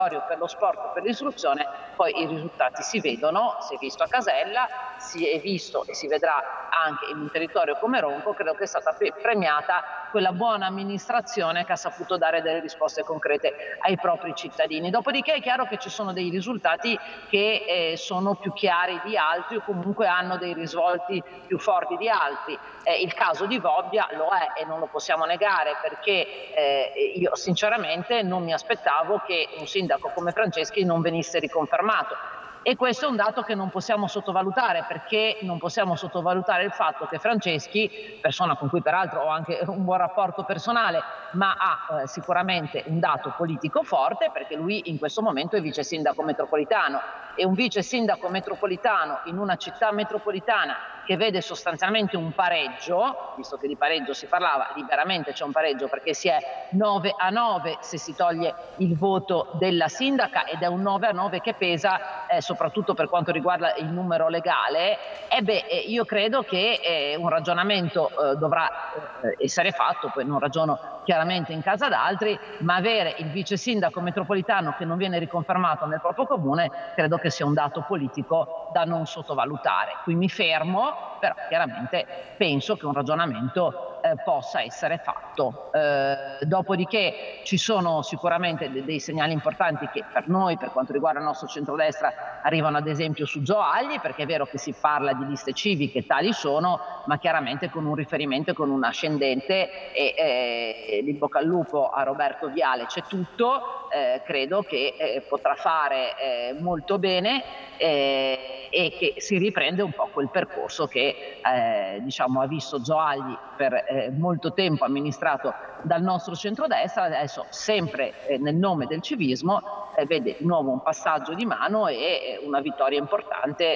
per lo sport, per l'istruzione, poi i risultati si vedono, si è visto a Casella, si è visto e si vedrà anche in un territorio come Ronco. Credo che è stata premiata quella buona amministrazione che ha saputo dare delle risposte concrete ai propri cittadini. Dopodiché è chiaro che ci sono dei risultati che sono più chiari di altri o comunque hanno dei risvolti più forti di altri. Il caso di Bobbia lo è e non lo possiamo negare, perché io sinceramente non mi aspettavo che un sindaco come Franceschi non venisse riconfermato. E questo è un dato che non possiamo sottovalutare, perché non possiamo sottovalutare il fatto che Franceschi, persona con cui peraltro ho anche un buon rapporto personale, ma ha sicuramente un dato politico forte, perché lui in questo momento è vice sindaco metropolitano, e un vice sindaco metropolitano in una città metropolitana che vede sostanzialmente un pareggio, visto che di pareggio si parlava, lì veramente c'è un pareggio perché si è 9-9 se si toglie il voto della sindaca, ed è un 9-9 che pesa soprattutto per quanto riguarda il numero legale. Io credo che un ragionamento dovrà essere fatto, poi non ragiono chiaramente in casa d'altri, ma avere il vice sindaco metropolitano che non viene riconfermato nel proprio comune credo che sia un dato politico da non sottovalutare. Qui mi fermo, però chiaramente penso che un ragionamento possa essere fatto. Dopodiché ci sono sicuramente dei segnali importanti che per noi, per quanto riguarda il nostro centrodestra, arrivano ad esempio su Zoagli, perché è vero che si parla di liste civiche, tali sono, ma chiaramente con un riferimento e con un ascendente, e in bocca al lupo a Roberto Viale c'è tutto. Credo che potrà fare molto bene e che si riprende un po' quel percorso che diciamo ha visto Zoagli per molto tempo amministrato dal nostro centrodestra. Adesso, sempre nel nome del civismo, vede di nuovo un passaggio di mano e una vittoria importante,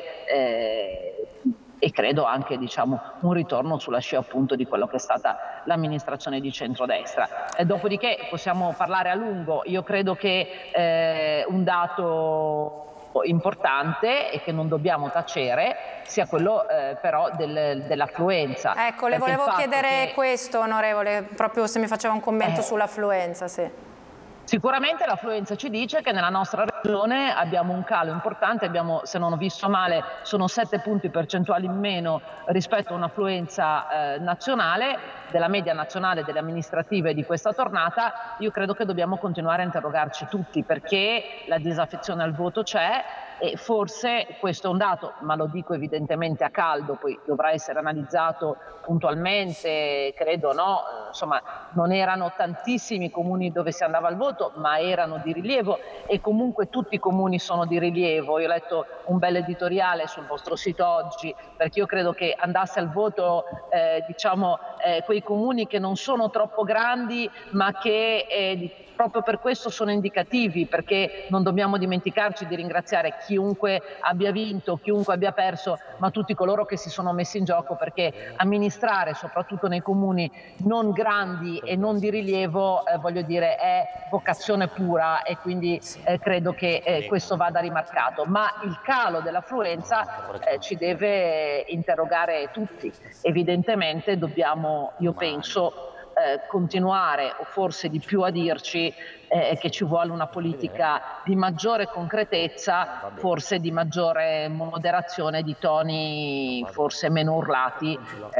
e credo anche un ritorno sulla scia appunto di quello che è stata l'amministrazione di centrodestra. Dopodiché possiamo parlare a lungo. Io credo che un dato importante e che non dobbiamo tacere sia quello però dell'affluenza. Ecco, le volevo chiedere questo, onorevole, proprio se mi faceva un commento sull'affluenza. Sì. Sicuramente l'affluenza ci dice che nella nostra regione abbiamo un calo importante, se non ho visto male, sono 7 punti percentuali in meno rispetto a un'affluenza nazionale, della media nazionale delle amministrative di questa tornata. Io credo che dobbiamo continuare a interrogarci tutti, perché la disaffezione al voto c'è, e forse questo è un dato, ma lo dico evidentemente a caldo, poi dovrà essere analizzato puntualmente, credo insomma non erano tantissimi comuni dove si andava al voto, ma erano di rilievo, e comunque tutti i comuni sono di rilievo. Io ho letto un bel editoriale sul vostro sito oggi, perché io credo che andasse al voto quei comuni che non sono troppo grandi, ma che proprio per questo sono indicativi, perché non dobbiamo dimenticarci di ringraziare chiunque abbia vinto, chiunque abbia perso, ma tutti coloro che si sono messi in gioco, perché amministrare soprattutto nei comuni non grandi e non di rilievo voglio dire è vocazione pura, e quindi credo che questo vada rimarcato. Ma il calo dell'affluenza ci deve interrogare tutti. Evidentemente dobbiamo, io penso, continuare o forse di più a dirci che ci vuole una politica di maggiore concretezza, forse di maggiore moderazione, di toni forse meno urlati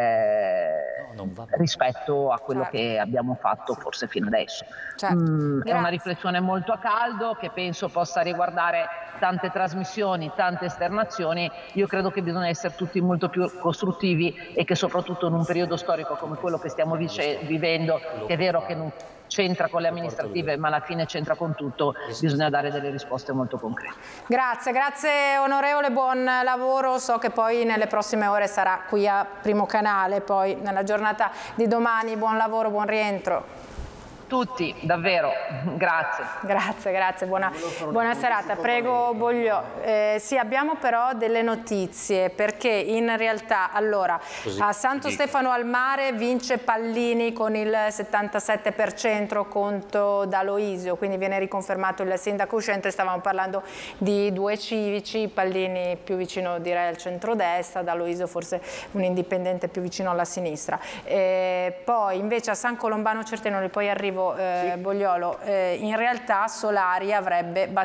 rispetto a quello che abbiamo fatto forse fino adesso. È una riflessione molto a caldo che penso possa riguardare tante trasmissioni, tante esternazioni. Io credo che bisogna essere tutti molto più costruttivi, e che soprattutto in un periodo storico come quello che stiamo vivendo, che è vero che non c'entra con le amministrative ma alla fine c'entra con tutto, bisogna dare delle risposte molto concrete. Grazie onorevole, buon lavoro. So che poi nelle prossime ore sarà qui a Primo Canale, poi nella giornata di domani. Buon lavoro, buon rientro. Tutti, davvero, grazie, buona serata. Prego Bogliò. Sì, abbiamo però delle notizie, perché in realtà allora a Santo Stefano al Mare vince Pallini con il 77% contro D'Aloisio, quindi viene riconfermato il sindaco uscente. Stavamo parlando di due civici, Pallini più vicino direi al centrodestra, D'Aloisio forse un indipendente più vicino alla sinistra. Poi invece a San Colombano Certinoli poi arriva chiedevo, Bogliolo, in realtà Solari avrebbe